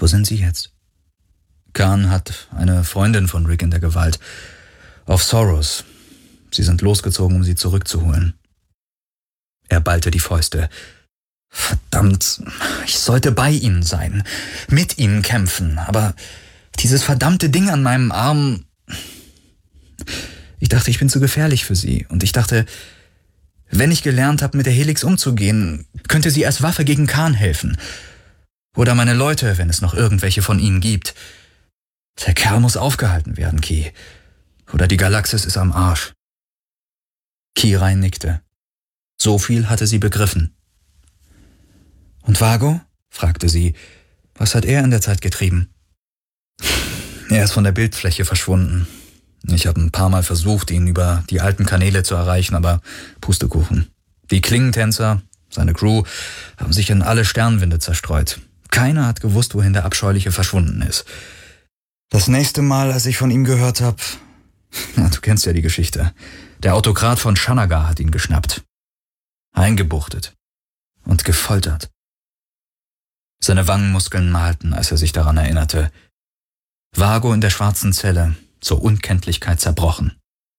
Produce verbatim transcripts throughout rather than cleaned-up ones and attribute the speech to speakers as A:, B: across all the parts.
A: Wo sind Sie jetzt? Khan hat eine Freundin von Rick in der Gewalt. Auf Soros. Sie sind losgezogen, um sie zurückzuholen. Er ballte die Fäuste. Verdammt, ich sollte bei Ihnen sein, mit Ihnen kämpfen, aber dieses verdammte Ding an meinem Arm... Ich dachte, ich bin zu gefährlich für Sie und ich dachte, wenn ich gelernt habe, mit der Helix umzugehen, könnte sie als Waffe gegen Khan helfen. Oder meine Leute, wenn es noch irgendwelche von ihnen gibt. Der Kerl muss aufgehalten werden, Ki. Oder die Galaxis ist am Arsch. Kirai nickte. So viel hatte sie begriffen. Und Vago? Fragte sie. Was hat er in der Zeit getrieben? Er ist von der Bildfläche verschwunden. Ich habe ein paar Mal versucht, ihn über die alten Kanäle zu erreichen, aber Pustekuchen. Die Klingentänzer, seine Crew, haben sich in alle Sternwinde zerstreut. Keiner hat gewusst, wohin der Abscheuliche verschwunden ist. Das nächste Mal, als ich von ihm gehört habe, ja, du kennst ja die Geschichte, der Autokrat von Shanagar hat ihn geschnappt, eingebuchtet und gefoltert. Seine Wangenmuskeln malten, als er sich daran erinnerte. Vago in der schwarzen Zelle, zur Unkenntlichkeit zerbrochen.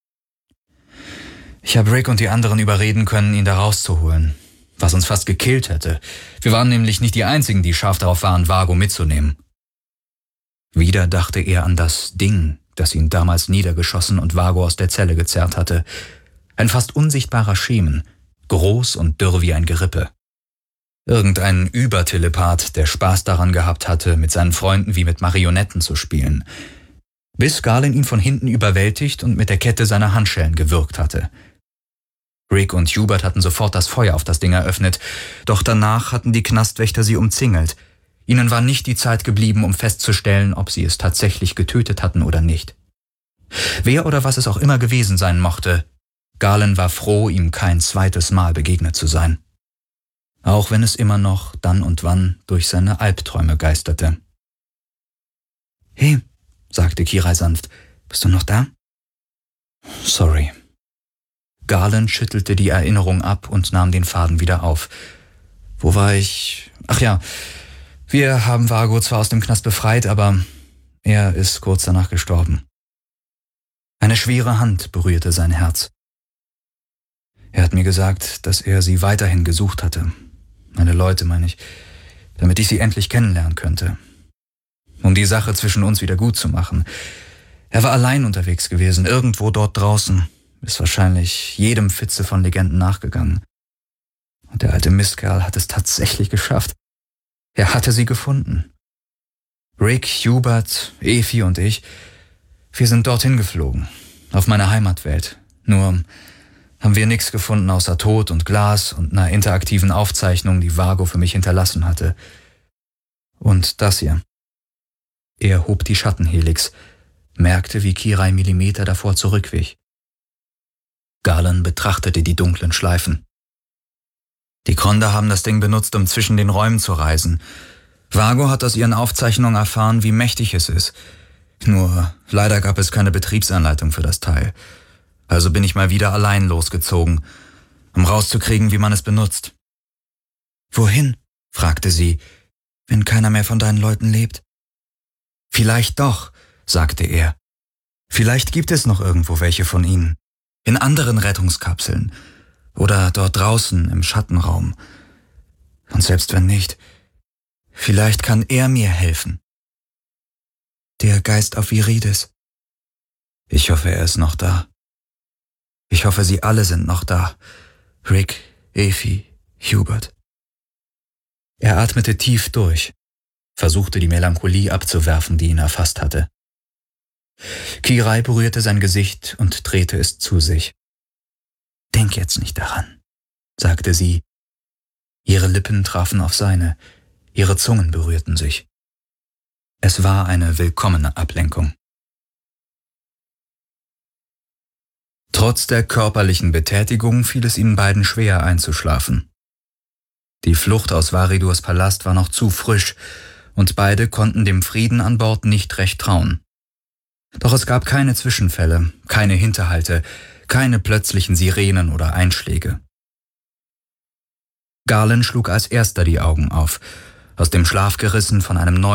A: Ich habe Rick und die anderen überreden können, ihn da rauszuholen, was uns fast gekillt hätte. Wir waren nämlich nicht die Einzigen, die scharf darauf waren, Vago mitzunehmen. Wieder dachte er an das Ding, das ihn damals niedergeschossen und Vago aus der Zelle gezerrt hatte. Ein fast unsichtbarer Schemen, groß und dürr wie ein Gerippe. Irgendein Übertelepath, der Spaß daran gehabt hatte, mit seinen Freunden wie mit Marionetten zu spielen. Bis Garland ihn von hinten überwältigt und mit der Kette seiner Handschellen gewürgt hatte. Rick und Hubert hatten sofort das Feuer auf das Ding eröffnet, doch danach hatten die Knastwächter sie umzingelt. Ihnen war nicht die Zeit geblieben, um festzustellen, ob sie es tatsächlich getötet hatten oder nicht. Wer oder was es auch immer gewesen sein mochte, Garland war froh, ihm kein zweites Mal begegnet zu sein. Auch wenn es immer noch dann und wann durch seine Albträume geisterte. »Hey«, sagte Kirai sanft, »bist du noch da?« »Sorry.« Garland schüttelte die Erinnerung ab und nahm den Faden wieder auf. »Wo war ich? Ach ja, wir haben Vago zwar aus dem Knast befreit, aber er ist kurz danach gestorben.« Eine schwere Hand berührte sein Herz. Er hat mir gesagt, dass er sie weiterhin gesucht hatte. Meine Leute, meine ich, damit ich sie endlich kennenlernen könnte. Um die Sache zwischen uns wieder gut zu machen. Er war allein unterwegs gewesen, irgendwo dort draußen, ist wahrscheinlich jedem Fitze von Legenden nachgegangen. Und der alte Mistkerl hat es tatsächlich geschafft. Er hatte sie gefunden. Rick, Hubert, Efi und ich, wir sind dorthin geflogen, auf meine Heimatwelt. Nur haben wir nichts gefunden außer Tod und Glas und einer interaktiven Aufzeichnung, die Vago für mich hinterlassen hatte. Und das hier. Er hob die Schattenhelix, merkte, wie Kirai Millimeter davor zurückwich. Garland betrachtete die dunklen Schleifen. Die Kronda haben das Ding benutzt, um zwischen den Räumen zu reisen. Vago hat aus ihren Aufzeichnungen erfahren, wie mächtig es ist. Nur leider gab es keine Betriebsanleitung für das Teil. Also bin ich mal wieder allein losgezogen, um rauszukriegen, wie man es benutzt. »Wohin?« fragte sie, »wenn keiner mehr von deinen Leuten lebt?« »Vielleicht doch«, sagte er. »Vielleicht gibt es noch irgendwo welche von ihnen. In anderen Rettungskapseln. Oder dort draußen im Schattenraum. Und selbst wenn nicht, vielleicht kann er mir helfen.« »Der Geist auf Viridis. Ich hoffe, er ist noch da. Ich hoffe, sie alle sind noch da. Rick, Efi, Hubert.« Er atmete tief durch, versuchte die Melancholie abzuwerfen, die ihn erfasst hatte. Kirai berührte sein Gesicht und drehte es zu sich. »Denk jetzt nicht daran«, sagte sie. Ihre Lippen trafen auf seine, ihre Zungen berührten sich. Es war eine willkommene Ablenkung. Trotz der körperlichen Betätigung fiel es ihnen beiden schwer einzuschlafen. Die Flucht aus Varidors Palast war noch zu frisch und beide konnten dem Frieden an Bord nicht recht trauen. Doch es gab keine Zwischenfälle, keine Hinterhalte, keine plötzlichen Sirenen oder Einschläge. Garland schlug als erster die Augen auf, aus dem Schlaf gerissen von einem neuen